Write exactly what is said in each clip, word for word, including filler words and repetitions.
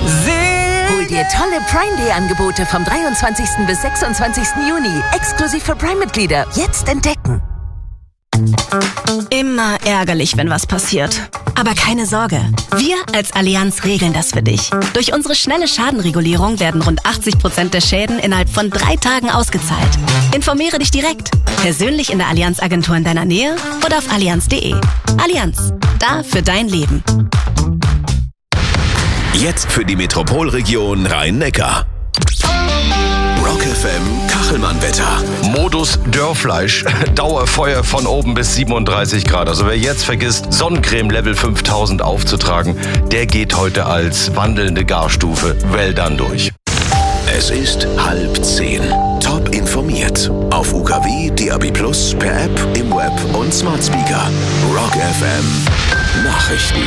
Hol dir tolle Prime Day Angebote vom dreiundzwanzigsten bis sechsundzwanzigsten Juni. Exklusiv für Prime-Mitglieder. Jetzt entdecken. Immer ärgerlich, wenn was passiert. Aber keine Sorge. Wir als Allianz regeln das für dich. Durch unsere schnelle Schadenregulierung werden rund achtzig Prozent der Schäden innerhalb von drei Tagen ausgezahlt. Informiere dich direkt. Persönlich in der Allianz-Agentur in deiner Nähe oder auf allianz punkt de. Allianz. Da für dein Leben. Jetzt für die Metropolregion Rhein-Neckar. Rock F M Kachelmann-Wetter. Modus Dörrfleisch. Dauerfeuer von oben bis siebenunddreißig Grad. Also wer jetzt vergisst, Sonnencreme Level fünftausend aufzutragen, der geht heute als wandelnde Garstufe well done durch. Es ist halb zehn. Top informiert. Auf U K W, D A B plus, per App, im Web und Smart Speaker. Rock F M Nachrichten.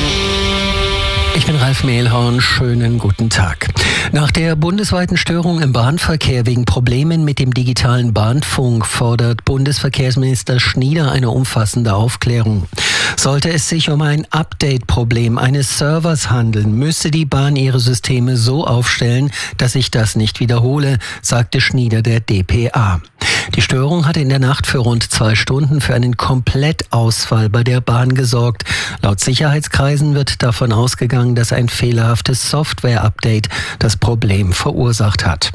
Ich bin Ralf Mehlhorn, schönen guten Tag. Nach der bundesweiten Störung im Bahnverkehr wegen Problemen mit dem digitalen Bahnfunk fordert Bundesverkehrsminister Schnieder eine umfassende Aufklärung. Sollte es sich um ein Update-Problem eines Servers handeln, müsse die Bahn ihre Systeme so aufstellen, dass sich das nicht wiederhole, sagte Schnieder der D P A. Die Störung hatte in der Nacht für rund zwei Stunden für einen Komplettausfall bei der Bahn gesorgt. Laut Sicherheitskreisen wird davon ausgegangen, dass ein fehlerhaftes Software-Update das Problem verursacht hat.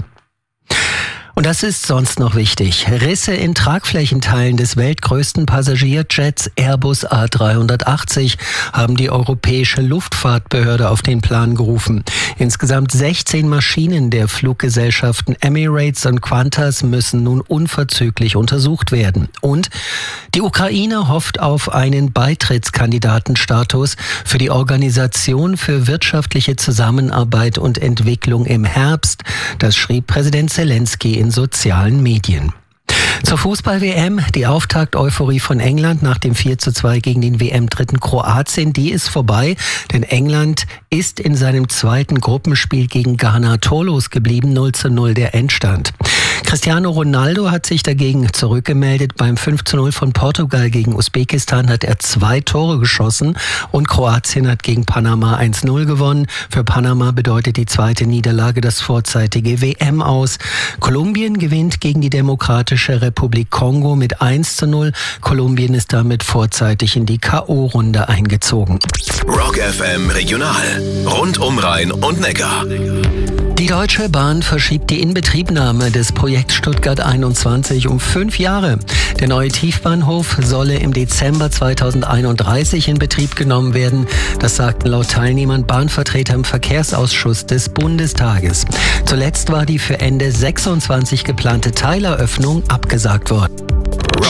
Und das ist sonst noch wichtig. Risse in Tragflächenteilen des weltgrößten Passagierjets Airbus A dreihundertachtzig haben die Europäische Luftfahrtbehörde auf den Plan gerufen. Insgesamt sechzehn Maschinen der Fluggesellschaften Emirates und Qantas müssen nun unverzüglich untersucht werden. Und die Ukraine hofft auf einen Beitrittskandidatenstatus für die Organisation für wirtschaftliche Zusammenarbeit und Entwicklung im Herbst. Das schrieb Präsident Zelensky in sozialen Medien. Zur Fußball-W M, die Auftakt-Euphorie von England nach dem vier zu zwei gegen den W M-Dritten Kroatien, die ist vorbei, denn England ist in seinem zweiten Gruppenspiel gegen Ghana torlos geblieben, null zu null der Endstand. Cristiano Ronaldo hat sich dagegen zurückgemeldet. Beim fünf zu null von Portugal gegen Usbekistan hat er zwei Tore geschossen und Kroatien hat gegen Panama eins zu null gewonnen. Für Panama bedeutet die zweite Niederlage das vorzeitige W M aus. Kolumbien gewinnt gegen die Demokratische Republik Kongo mit eins zu null. Kolumbien ist damit vorzeitig in die K O-Runde eingezogen. Rock F M Regional. Rund um Rhein und Neckar. Die Deutsche Bahn verschiebt die Inbetriebnahme des Projekts Stuttgart einundzwanzig um fünf Jahre. Der neue Tiefbahnhof solle im Dezember zweitausendeinunddreißig in Betrieb genommen werden. Das sagten laut Teilnehmern Bahnvertreter im Verkehrsausschuss des Bundestages. Zuletzt war die für Ende sechsundzwanzig geplante Teileröffnung abgesagt worden.